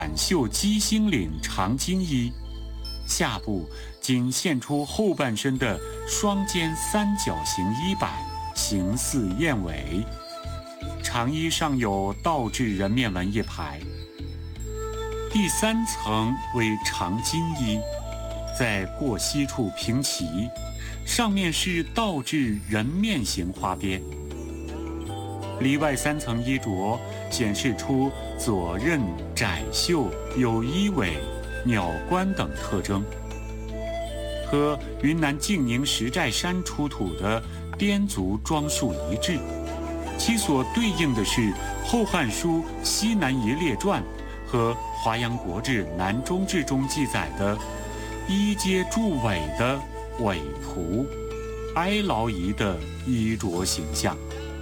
短袖鸡心领长襟衣，下部仅现出后半身的双肩三角形衣摆，形似燕尾。长衣上有倒置人面纹一排。第3层为长襟衣，在过膝处平齐，上面是倒置人面形花边。里外3层衣着显示出左衽、窄袖、有衣尾、鸟冠等特征，和云南净宁石寨山出土的滇族装束一致。其所对应的是《后汉书·西南夷列传》和《华阳国志·南中志》中记载的衣阶筑尾的尾仆、哀牢夷的衣着形象。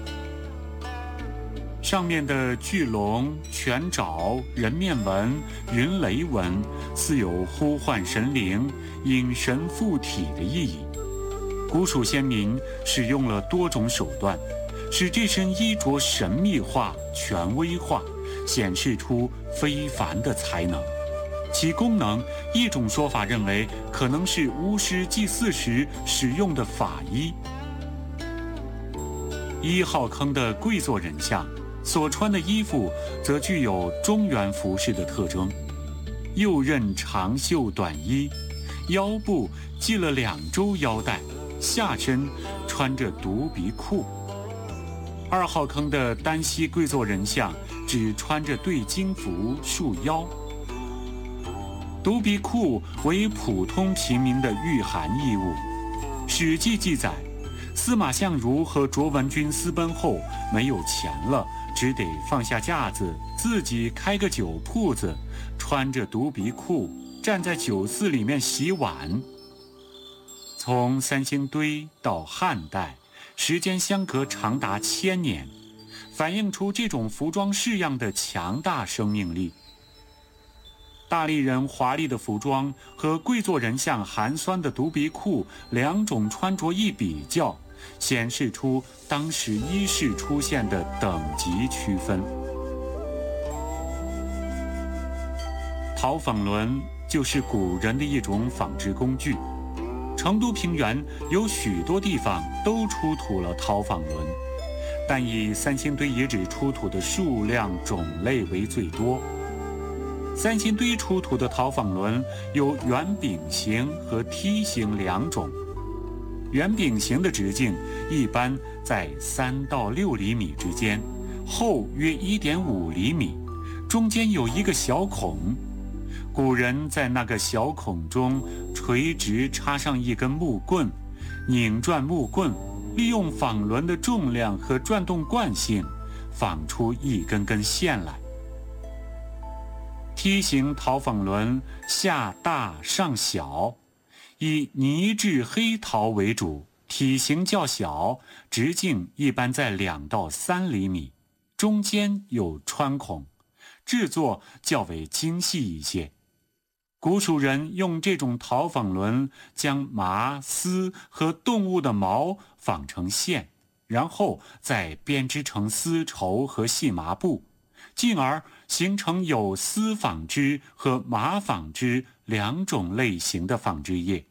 上面的巨龙、犬爪、人面纹、云雷纹，似有呼唤神灵、引神附体的意义。古蜀先民使用了多种手段，使这身衣着神秘化、权威化，显示出非凡的才能。其功能，一种说法认为可能是巫师祭祀时使用的法衣。1号坑的跪坐人像所穿的衣服则具有中原服饰的特征，右衽长袖短衣，腰部系了2周腰带，下身穿着独鼻裤。2号坑的单膝跪坐人像只穿着对襟服束腰。独鼻裤为普通平民的御寒衣物。《史记》记载，司马相如和卓文君私奔后没有钱了，只得放下架子，自己开个酒铺子，穿着独鼻裤站在酒肆里面洗碗。从三星堆到汉代，时间相隔长达1000年，反映出这种服装式样的强大生命力。大力人华丽的服装和跪坐人像寒酸的独鼻裤2种穿着一比较，显示出当时衣饰出现的等级区分。讨纺轮就是古人的一种纺织工具。成都平原有许多地方都出土了讨纺轮，但以三星堆遗址出土的数量种类为最多。三星堆出土的讨纺轮有圆饼形和梯形2种。圆饼形的直径一般在3到6厘米之间，厚约1.5厘米，中间有一个小孔。古人在那个小孔中垂直插上一根木棍，拧转木棍，利用纺轮的重量和转动惯性，纺出一根根线来。梯形讨纺轮下大上小，以泥质黑陶为主，体型较小，直径一般在2到3厘米，中间有穿孔，制作较为精细一些。古蜀人用这种讨纺轮将麻、丝和动物的毛纺成线，然后再编织成丝绸和细麻布，进而形成有丝纺织和麻纺织2种类型的纺织业。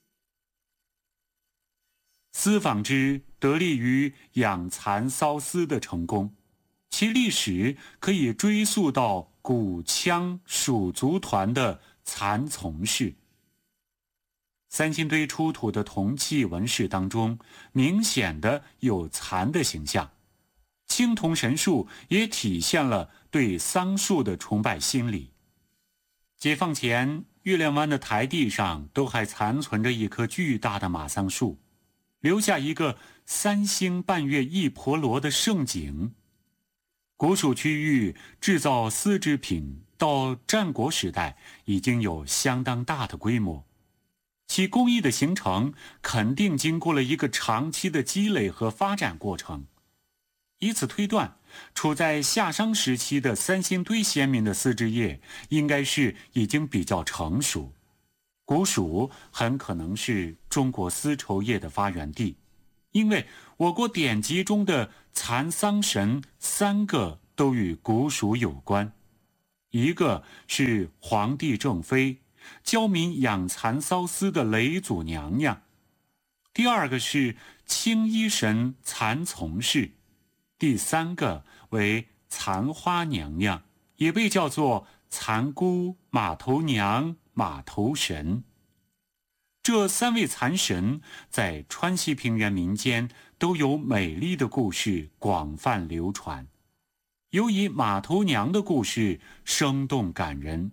丝纺织得力于养蚕缫丝的成功，其历史可以追溯到古羌蜀族团的蚕从氏。三星堆出土的铜器纹饰当中，明显的有蚕的形象。青铜神树也体现了对桑树的崇拜心理。解放前，月亮湾的台地上都还残存着一棵巨大的马桑树，留下一个3星半月一婆罗的盛景。古蜀区域制造丝织品到战国时代已经有相当大的规模，其工艺的形成肯定经过了一个长期的积累和发展过程。以此推断，处在夏商时期的三星堆先民的丝织业应该是已经比较成熟。古蜀很可能是中国丝绸业的发源地，因为我国典籍中的蚕桑神3个都与古蜀有关。 一个是皇帝正妃，教民养蚕缫丝的嫘祖娘娘；第二个是青衣神蚕丛氏；第三个为蚕花娘娘，也被叫做蚕姑、马头娘、马头神。这三位蚕神在川西平原民间都有美丽的故事广泛流传，尤以马头娘的故事生动感人。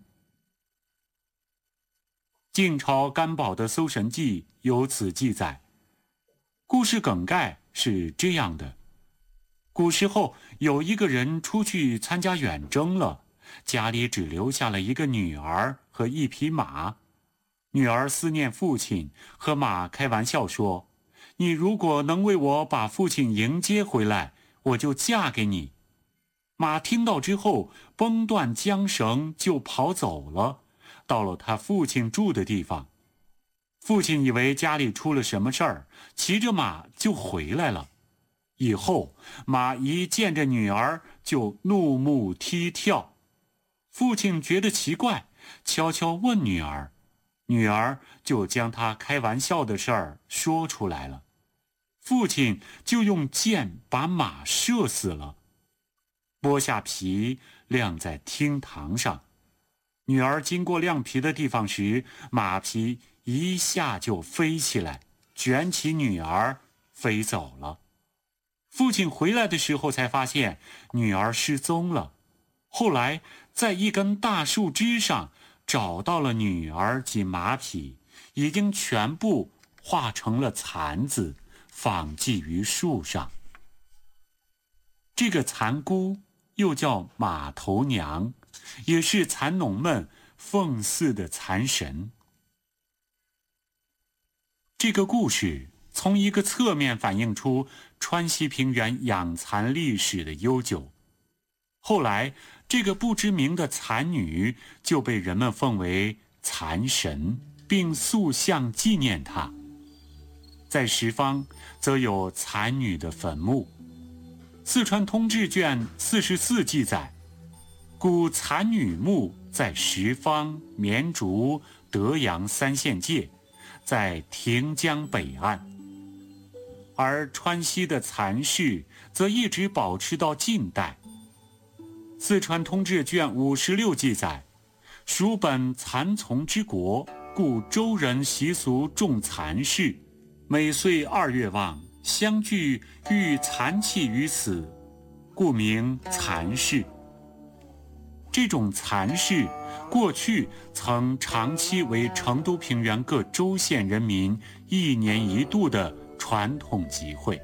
晋朝干宝的《搜神记》有此记载。故事梗概是这样的：古时候有一个人出去参加远征了，家里只留下了一个女儿和一匹马。女儿思念父亲，和马开玩笑说：你如果能为我把父亲迎接回来，我就嫁给你。马听到之后，崩断缰绳就跑走了，到了他父亲住的地方。父亲以为家里出了什么事儿，骑着马就回来了。以后马一见着女儿就怒目踢跳。父亲觉得奇怪，悄悄问女儿，女儿就将他开玩笑的事儿说出来了。父亲就用箭把马射死了，剥下皮晾在厅堂上。女儿经过晾皮的地方时，马皮一下就飞起来，卷起女儿飞走了。父亲回来的时候才发现女儿失踪了，后来在一根大树枝上找到了女儿及马匹，已经全部化成了蚕子，放寄于树上。这个蚕姑又叫马头娘，也是蚕农们奉祀的蚕神。这个故事从一个侧面反映出川西平原养蚕历史的悠久。后来这个不知名的蚕女就被人们奉为蚕神，并塑像纪念她。在十方则有蚕女的坟墓。四川通志卷44记载，古蚕女墓在十方、绵竹、德阳3县界，在亭江北岸。而川西的蚕氏则一直保持到近代。四川通志卷56记载，蜀本蚕丛之国，故周人习俗种蚕氏，每岁2月望，相聚育蚕器于此，故名蚕氏。这种蚕氏过去曾长期为成都平原各州县人民1年1度的传统集会。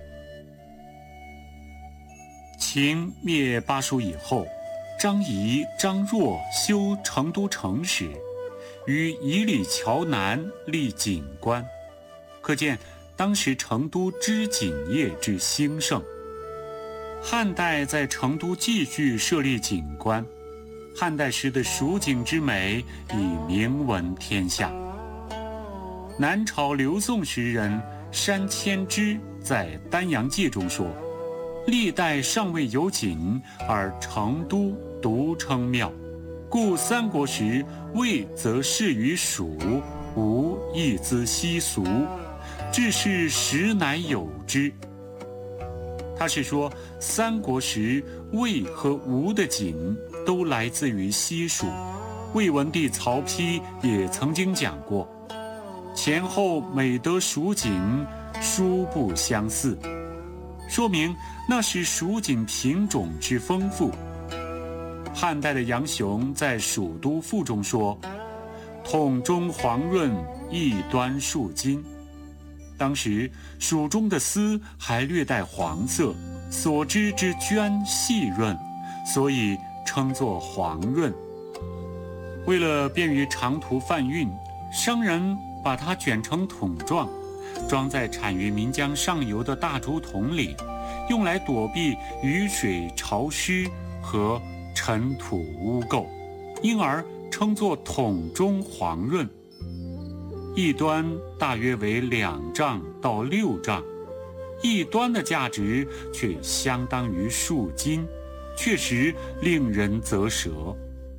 秦灭巴蜀以后，张仪、张若修成都城时，于仪里桥南立锦官，可见当时成都织锦业之兴盛。汉代在成都继续设立锦官，汉代时的蜀锦之美已名闻天下。南朝刘宋时人山千之在《丹阳记》中说，历代尚未有锦，而成都独称妙，故三国时魏则仕于蜀，吴亦资西俗，至是时乃有之。他是说三国时魏和吴的锦都来自于西蜀。魏文帝曹丕也曾经讲过，前后每得蜀锦，殊不相似，说明那是蜀锦品种之丰富。汉代的杨雄在《蜀都赋》中说，统中黄润，一端数金。当时蜀中的丝还略带黄色，所织之绢细润，所以称作黄润。为了便于长途贩运，商人把它卷成桶状，装在产于岷江上游的大竹筒里，用来躲避雨水潮湿和尘土污垢，因而称作桶中黄润。一端大约为2丈到6丈，一端的价值却相当于数金，确实令人啧舌。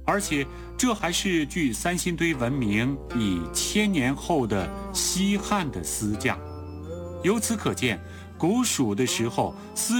而且这还是距三星堆文明已1000年后的西汉的丝匠。由此可见，古蜀的时候，丝